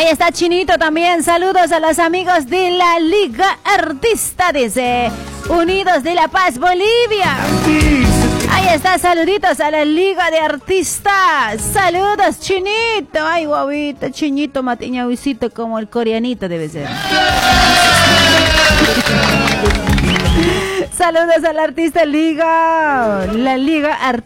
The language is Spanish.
Ahí está Chinito también. Saludos a los amigos de la Liga Artista desde Unidos de La Paz, Bolivia. Ahí está, saluditos a la Liga de Artistas. Saludos, Chinito. Ay, guavito, Chinito matiñahuisito como el coreanito debe ser. Saludos a la Artista Liga. La Liga Artista.